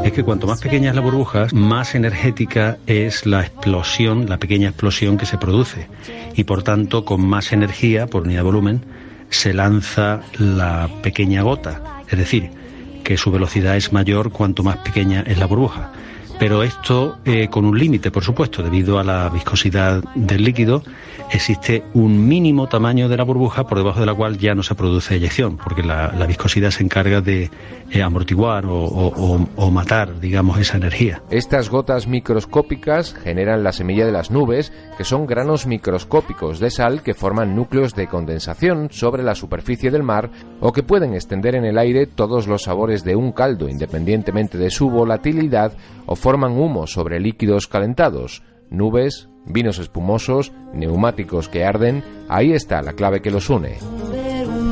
es que cuanto más pequeña es la burbuja, más energética es la explosión, la pequeña explosión que se produce. Y por tanto, con más energía por unidad de volumen, se lanza la pequeña gota. Es decir, que su velocidad es mayor cuanto más pequeña es la burbuja. Pero esto con un límite, por supuesto, debido a la viscosidad del líquido, existe un mínimo tamaño de la burbuja por debajo de la cual ya no se produce eyección, porque la viscosidad se encarga de amortiguar o matar, digamos, esa energía. Estas gotas microscópicas generan la semilla de las nubes, que son granos microscópicos de sal que forman núcleos de condensación sobre la superficie del mar o que pueden extender en el aire todos los sabores de un caldo, independientemente de su volatilidad, o forman humo sobre líquidos calentados, nubes, vinos espumosos, neumáticos que arden. Ahí está la clave que los une.